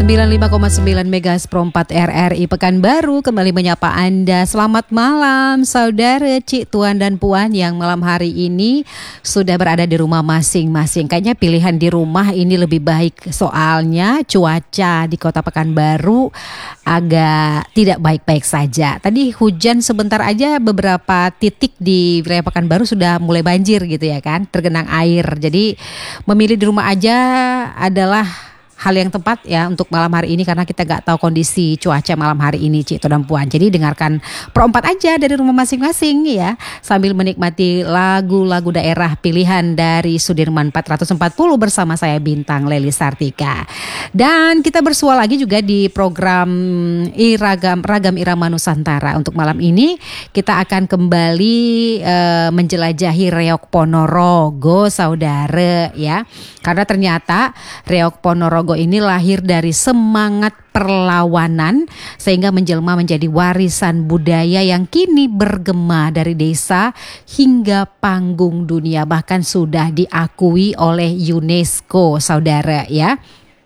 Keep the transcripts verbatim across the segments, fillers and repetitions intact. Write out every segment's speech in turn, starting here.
sembilan puluh lima koma sembilan Megas Pro empat R R I Pekanbaru kembali menyapa Anda. Selamat malam saudara, Cik, Tuan dan Puan yang malam hari ini sudah berada di rumah masing-masing. Kayaknya pilihan di rumah ini lebih baik, soalnya cuaca di Kota Pekanbaru agak tidak baik-baik saja. Tadi hujan sebentar aja, beberapa titik di wilayah Pekanbaru sudah mulai banjir gitu ya kan, tergenang air. Jadi memilih di rumah aja adalah hal yang tepat ya untuk malam hari ini, karena kita gak tahu kondisi cuaca malam hari ini, Cik, Tuan dan Puan. Jadi dengarkan Pro empat aja dari rumah masing-masing ya, sambil menikmati lagu-lagu daerah pilihan dari Sudirman empat ratus empat puluh bersama saya Bintang Leli Sartika. Dan kita bersua lagi juga di program Iragam Ragam Irama Nusantara. Untuk malam ini kita akan kembali uh, menjelajahi Reog Ponorogo saudara ya. Karena ternyata Reog Ponorogo ini lahir dari semangat perlawanan sehingga menjelma menjadi warisan budaya yang kini bergema dari desa hingga panggung dunia, bahkan sudah diakui oleh UNESCO saudara ya.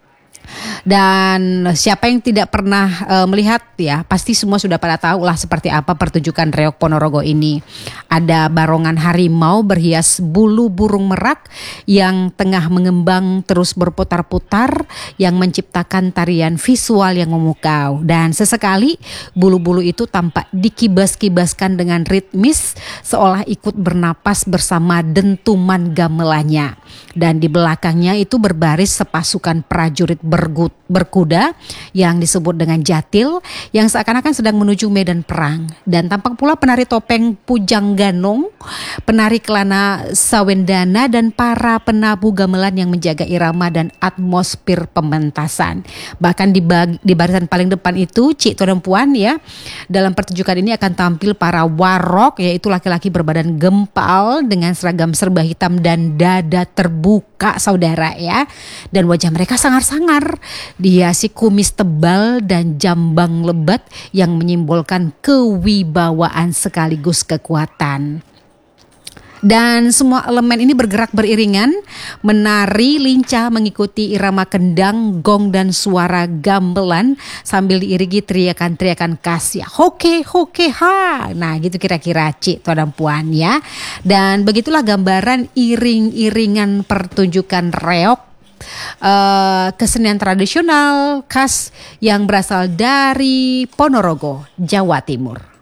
Dan siapa yang tidak pernah uh, melihat ya, pasti semua sudah pada tahu lah seperti apa pertunjukan Reog Ponorogo ini. Ada barongan harimau berhias bulu burung merak yang tengah mengembang terus berputar-putar, yang menciptakan tarian visual yang memukau. Dan sesekali bulu-bulu itu tampak dikibas-kibaskan dengan ritmis, seolah ikut bernapas bersama dentuman gamelannya. Dan di belakangnya itu berbaris sepasukan prajurit bergut, berkuda yang disebut dengan jatil, yang seakan-akan sedang menuju medan perang. Dan tampak pula penari topeng Pujang Ganong, penari kelana Sawendana, dan para penabuh gamelan yang menjaga irama dan atmosfer pementasan. Bahkan di, bag, di barisan paling depan itu, Cik, Tuan dan Puan ya, dalam pertunjukan ini akan tampil para warok, yaitu laki-laki berbadan gempal dengan seragam serba hitam dan dada terbuka saudara ya. Dan wajah mereka sangar-sangar, dihiasi kumis tebal dan jambang lebat yang menyimbolkan kewibawaan sekaligus kekuatan. Dan semua elemen ini bergerak beriringan, menari lincah mengikuti irama kendang, gong dan suara gamelan sambil diiringi teriakan-teriakan khas ya, hoke hoke ha. Nah gitu kira-kira, Cik, Tuan dan Puan ya. Dan begitulah gambaran iring-iringan pertunjukan reog, Uh, kesenian tradisional khas yang berasal dari Ponorogo, Jawa Timur.